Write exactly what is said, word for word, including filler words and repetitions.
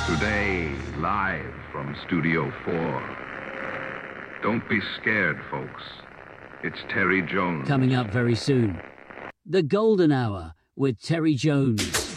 Today, live from Studio four. Don't be scared, folks. It's Terry Jones. Coming up very soon. The Golden Hour with Terry Jones.